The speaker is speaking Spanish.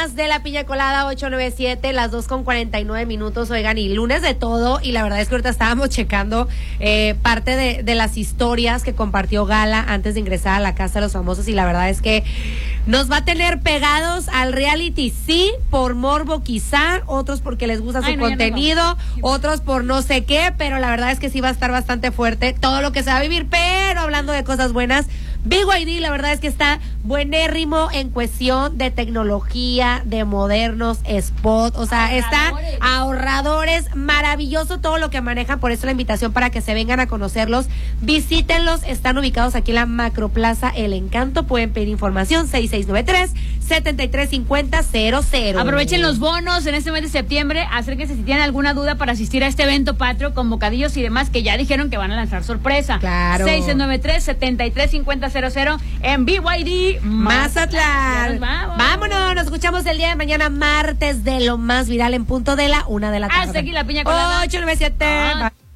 más de la piña colada 897, las 2:49. Oigan, y lunes de todo, y la verdad es que ahorita estábamos checando parte de las historias que compartió Gala antes de ingresar a la casa de los famosos, y la verdad es que nos va a tener pegados al reality, sí, por morbo quizá, otros porque les gusta su contenido, otros por no sé qué, pero la verdad es que sí va a estar bastante fuerte todo lo que se va a vivir. Pero hablando de cosas buenas, BYD la verdad es que está buenérrimo en cuestión de tecnología, de modernos, spot, o sea, está ahorradores, maravilloso todo lo que manejan, por eso la invitación para que se vengan a conocerlos, visítenlos, están ubicados aquí en la Macroplaza El Encanto, pueden pedir información 6693-735000. Aprovechen los bonos en este mes de septiembre, acérquense si tienen alguna duda para asistir a este evento patrio con bocadillos y demás, que ya dijeron que van a lanzar sorpresa. Claro. 6693-735000 en BYD Mazatlán. Vámonos, nos escuchamos el día de mañana, martes de lo más viral en punto de la 1 de la tarde. Hasta aquí la piña colada. 897.